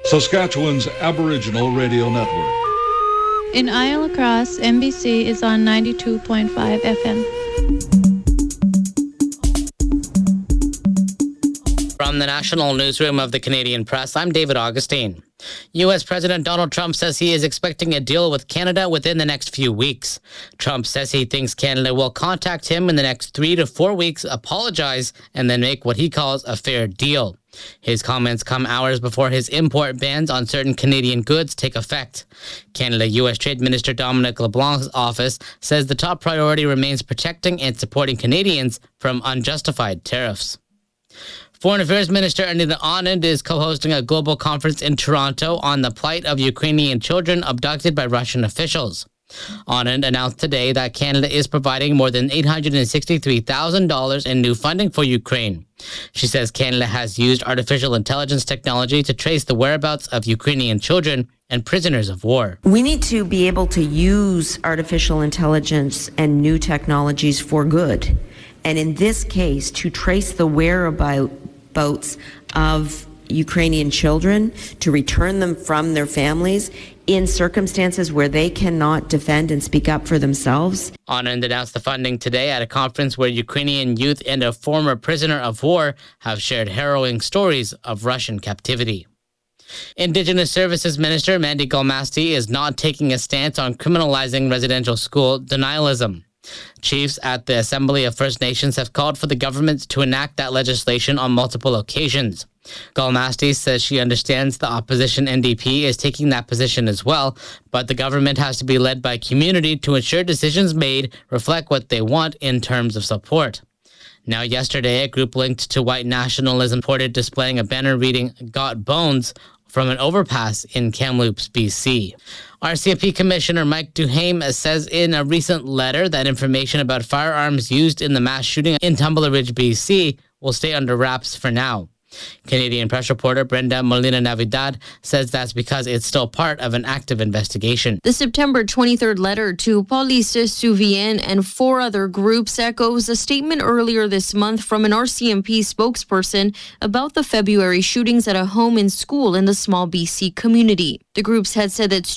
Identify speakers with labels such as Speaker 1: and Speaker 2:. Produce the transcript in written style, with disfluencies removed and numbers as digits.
Speaker 1: Saskatchewan's Aboriginal Radio Network.
Speaker 2: In Isle Across, MBC is on 92.5 FM.
Speaker 3: From the National Newsroom of the Canadian Press, I'm David Augustine. U.S. President Donald Trump says he is expecting a deal with Canada within the next few weeks. Trump says he thinks Canada will contact him in the next 3 to 4 weeks, apologize, and then make what he calls a fair deal. His comments come hours before his import bans on certain Canadian goods take effect. Canada-U.S. Trade Minister Dominic LeBlanc's office says the top priority remains protecting and supporting Canadians from unjustified tariffs. Foreign Affairs Minister Anita Anand is co-hosting a global conference in Toronto on the plight of Ukrainian children abducted by Russian officials. Anand announced today that Canada is providing more than $863,000 in new funding for Ukraine. She says Canada has used artificial intelligence technology to trace the whereabouts of Ukrainian children and prisoners of war.
Speaker 4: We need to be able to use artificial intelligence and new technologies for good. And in this case, to trace the whereabouts of Ukrainian children, to return them from their families in circumstances where they cannot defend and speak up for themselves.
Speaker 3: Anand announced the funding today at a conference where Ukrainian youth and a former prisoner of war have shared harrowing stories of Russian captivity. Indigenous Services Minister Mandy Galmasti is not taking a stance on criminalizing residential school denialism. Chiefs at the Assembly of First Nations have called for the government to enact that legislation on multiple occasions. Galmasti says she understands the opposition NDP is taking that position as well, but the government has to be led by community to ensure decisions made reflect what they want in terms of support. Now, yesterday, a group linked to white nationalism reported displaying a banner reading "Got Bones" from an overpass in Kamloops, BC. RCMP Commissioner Mike Duhaime says in a recent letter that information about firearms used in the mass shooting in Tumbler Ridge, BC will stay under wraps for now. Canadian press reporter Brenda Molina-Navidad says that's because it's still part of an active investigation.
Speaker 5: The September 23rd letter to Police Souvien and 4 other groups echoes a statement earlier this month from an RCMP spokesperson about the February shootings at a home and school in the small BC community. The groups had said that